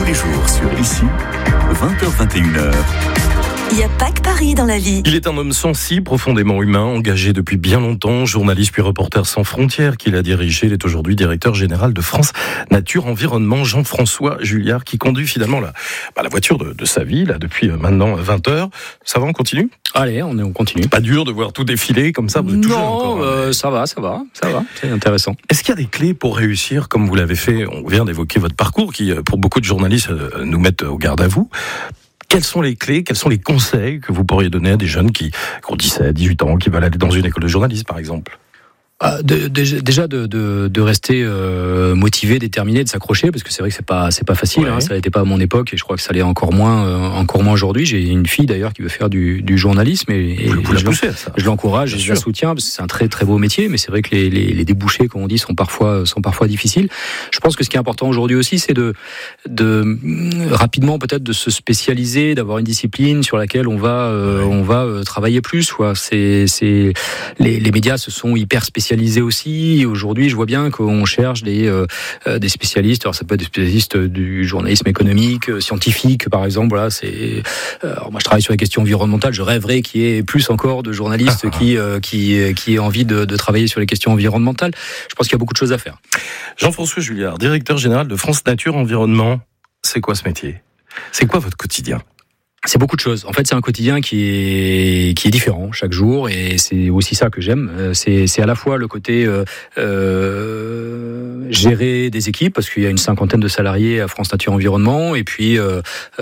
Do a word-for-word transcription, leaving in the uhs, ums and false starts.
les jours sur Ici, vingt heures vingt et une heures. Il n'y a pas que Paris dans la vie. Il est un homme sensible, profondément humain, engagé depuis bien longtemps, journaliste puis reporter sans frontières qu'il a dirigé. Il est aujourd'hui directeur général de France Nature Environnement, Jean-François Julliard, qui conduit finalement la, bah, la voiture de, de sa vie là, depuis maintenant vingt heures. Ça va, on continue ? Allez, on, est, on continue. Pas dur de voir tout défiler comme ça, vous êtes tout jeune encore. Non, euh, ça va, ça va, ça va, c'est intéressant. Est-ce qu'il y a des clés pour réussir, comme vous l'avez fait ? On vient d'évoquer votre parcours, qui pour beaucoup de journalistes nous met au garde à vous. Quelles sont les clés, quels sont les conseils que vous pourriez donner à des jeunes qui, qui ont dix-sept, dix-huit ans, qui veulent aller dans une école de journalisme, par exemple ? Ah, de, de, déjà de, de, de rester euh, motivé, déterminé, de s'accrocher, parce que c'est vrai que c'est pas c'est pas facile. Ouais. Hein, ça n'était pas à mon époque et je crois que ça l'est encore moins euh, encore moins aujourd'hui. J'ai une fille d'ailleurs qui veut faire du, du journalisme et, et vous, vous je, poussez, ça. je l'encourage, et je la soutiens parce que c'est un très très beau métier, mais c'est vrai que les, les, les débouchés, comme on dit, sont parfois sont parfois difficiles. Je pense que ce qui est important aujourd'hui aussi, c'est de de rapidement peut-être de se spécialiser, d'avoir une discipline sur laquelle on va euh, on va euh, travailler plus. Quoi. C'est c'est les, les médias se sont hyper spécialisés aussi. Aujourd'hui, je vois bien qu'on cherche des, euh, des spécialistes. Alors, ça peut être des spécialistes du journalisme économique, euh, scientifique, par exemple. Voilà, c'est. Euh, alors, moi, je travaille sur les questions environnementales. Je rêverais qu'il y ait plus encore de journalistes ah, qui, euh, qui, qui aient envie de, de travailler sur les questions environnementales. Je pense qu'il y a beaucoup de choses à faire. Jean-François Julliard, directeur général de France Nature Environnement. C'est quoi ce métier ? C'est quoi votre quotidien ? C'est beaucoup de choses. En fait, c'est un quotidien qui est qui est différent chaque jour, et c'est aussi ça que j'aime. C'est c'est à la fois le côté euh, euh, gérer des équipes, parce qu'il y a une cinquantaine de salariés à France Nature Environnement, et puis euh,